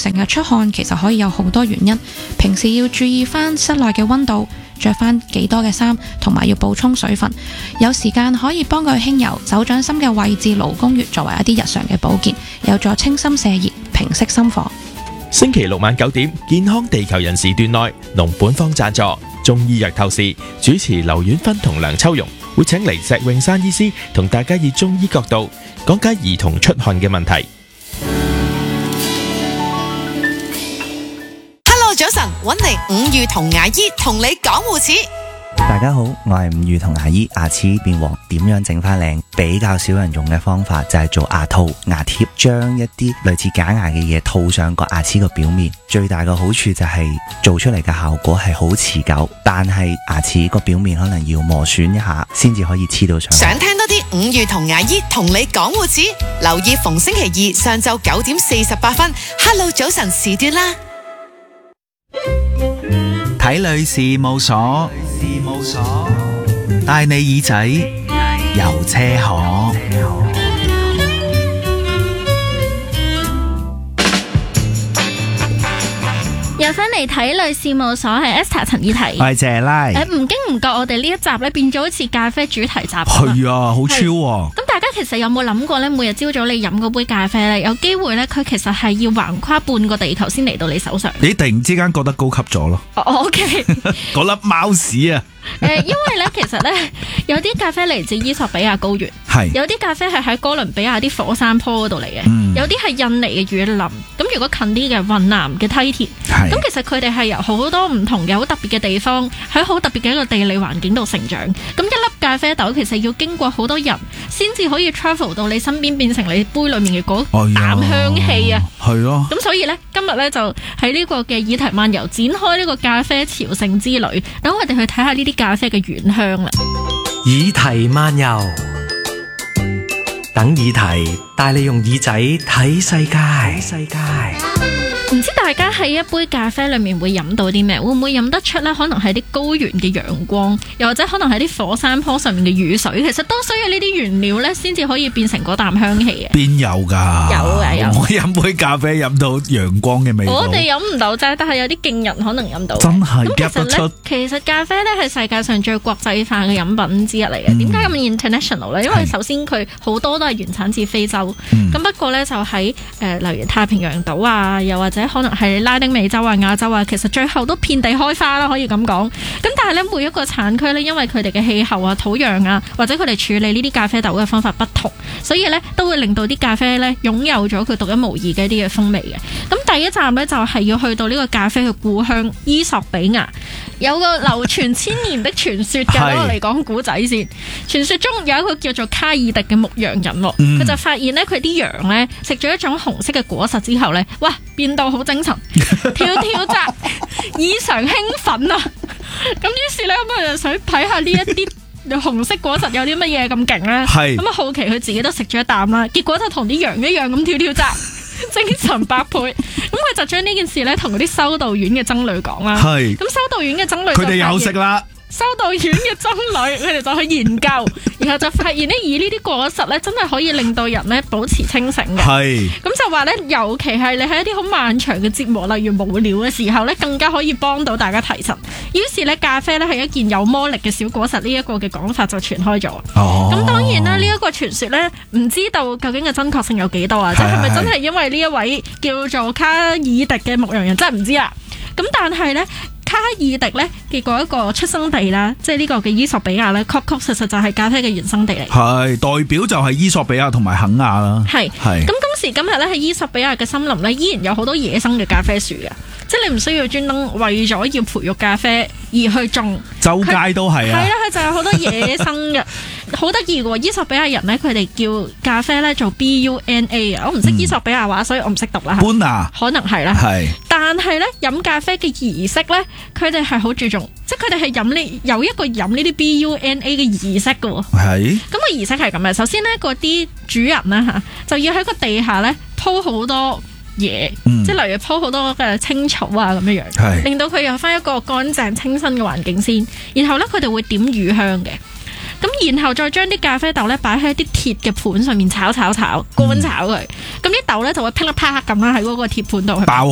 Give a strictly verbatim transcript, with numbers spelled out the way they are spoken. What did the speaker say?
成日出汗，其實可以有好多原因。平時要注意翻室內嘅溫度，着翻幾多嘅衫，同埋要補充水分。有時間可以幫佢輕柔手掌心嘅位置勞宮穴，作為一啲日常嘅保健，有助清心瀉熱、平息心火。 星期六晚九點，健康地球人時段內，農本方贊助中醫藥透視，主持劉婉芬同梁秋容會請嚟石永山醫師同大家以中醫角度講解兒童出汗嘅問題。 Hello， 早晨，搵嚟五月同牙醫同你講護齒。 大家好，我係五月同牙醫。牙齒變黃點樣整翻靚？比較少人用嘅方法就係做牙套、牙貼，將一啲類似假牙嘅嘢套上個牙齒個表面。最大嘅好處就係做出嚟嘅效果係好持久，但係牙齒個表面可能要磨損一下先至可以黐到上去。 想聽多啲五月同牙醫同你講護齒，留意逢星期二上晝九點四十八分 Hello 早晨時段啦。 睇女事務所，事務所帶你耳仔遊車河。 又翻嚟睇女事務所，係 Esther 陳以提， 我係謝拉。 誒，唔經唔覺，我哋呢一集咧變咗好似咖啡主題集。 係啊，好超啊！ 咁大家其實有冇諗過咧？每日朝早你飲嗰杯咖啡咧，有機會咧，佢其實係要橫跨半個地球先嚟到你手上。 你突然之間覺得高級咗咯？ 哦 ，OK， 嗰粒貓屎啊！ 誒，因為咧，其實咧，有啲咖啡嚟自伊索比亞高原， 係有啲咖啡係喺哥倫比亞啲火山坡嗰度嚟嘅， 嗯、 有啲係印尼嘅雨林。咁如果近啲嘅雲南嘅梯田，咁其實佢哋係由好多唔同嘅好特別嘅地方，喺好特別嘅一個地理環境度成長。咁一粒咖啡豆其實要經過好多人，先至可以 travel 到你身邊，變成你杯裏面嘅嗰啖香氣啊！ 係咯。 咁所以呢，今日呢就喺呢個嘅議題漫遊展開呢個咖啡朝聖之旅，等我哋去睇下呢啲咖啡嘅原香啦。 議題漫遊，等議題帶你用耳仔睇世界。睇世界。 唔知大家喺一杯咖啡裏面會飲到啲咩？會唔會飲得出呢？可能係啲高原嘅陽光，又或者可能係啲火山坡上面嘅雨水，其實都需要呢啲原料呢，先至可以變成嗰啖香氣嘅。 邊有㗎？ 有嘅有。 我飲杯咖啡飲到陽光嘅味道。 我哋飲唔到啫，但係有啲勁人可能飲到。 真係咁其實呢，其實咖啡呢係世界上最國際化嘅飲品之一嚟嘅。點解咁 international 呢？因為首先佢好多都係原產自非洲。咁、嗯、不過呢，就喺誒、呃、例如太平洋島啊，又或者可能係拉丁美洲啊、亞洲啊，其實最後都遍地開花啦，可以咁講。咁但係咧，每一個產區咧，因為佢哋嘅氣候啊、土壤啊，或者佢哋處理呢啲咖啡豆嘅方法不同，所以咧都會令到啲咖啡咧擁有咗佢獨一無二嘅一啲嘅風味嘅。咁第一站咧就係要去到呢個咖啡嘅故鄉伊索比亞，有個流傳千年的傳說嘅，攞我嚟講古仔先。傳說中有一個叫做卡爾迪嘅牧羊人，佢、嗯、就發現咧佢啲羊咧食咗一種紅色嘅果實之後咧，哇變到好精神，跳跳扎，異常興奮啊！咁於是咧咁佢就想睇下呢一啲紅色果實有啲乜嘢咁勁咧，咁啊好奇佢自己都食咗一啖啦，結果就同啲羊一樣咁跳跳扎，精神百倍。咁佢就將呢件事咧同嗰啲修道院嘅僧侶講啦，咁修道院嘅僧侶佢哋有食啦。修道院嘅僧侶，佢哋就去研究，然後就發現呢，以呢啲果實咧，真係可以令到人咧保持清醒嘅。係，咁就話咧，尤其係你喺一啲好漫長嘅折磨，例如無聊嘅時候咧，更加可以幫到大家提神。於是咧，咖啡咧係一件有魔力嘅小果實，呢一個嘅講法就傳開咗。哦，咁當然啦，呢一個傳說咧，唔知道究竟嘅真確性有幾多啊？即係係咪真係因為呢一位叫做卡爾迪嘅牧羊人，真係唔知啊。咁但係咧。卡爾迪咧嘅嗰一個出生地啦，即係呢個嘅伊索比亞咧，確確實實就係咖啡嘅原生地嚟。係代表就係伊索比亞同埋肯亞啦。係係。咁今時今日咧喺伊索比亞嘅森林咧，依然有好多野生嘅咖啡樹嘅，即係你唔需要專登為咗要培育咖啡而去種。周街都係啊。係啦，佢就有好多野生嘅，好得意嘅。伊索比亞人咧，佢哋叫咖啡咧做 B U N A 啊，我唔識伊索比亞話，所以我唔識讀啦。Buna 可能係啦。係。但係咧飲咖啡嘅儀式咧。佢哋係好注重，即係佢哋係飲呢有一個飲呢啲 B U N A 嘅儀式嘅喎。係。咁個儀式係咁嘅，首先呢，嗰啲主人啦嚇就要喺個地下咧鋪好多嘢，嗯、即係例如鋪好多嘅青草啊咁樣樣，令到佢有翻一個乾淨清新嘅環境先。然後咧佢哋會點乳香嘅。咁然後再將啲咖啡豆咧擺喺啲鐵嘅盤上面炒炒炒乾炒佢，咁啲豆咧就會噼里啪啦咁啦喺嗰個鐵盤度爆